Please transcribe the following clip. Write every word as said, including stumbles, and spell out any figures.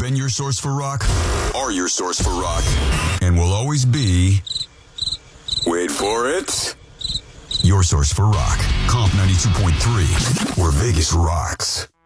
been your source for rock, are your source for rock, and will always be, wait for it, your source for rock. Comp ninety-two point three, where Vegas rocks.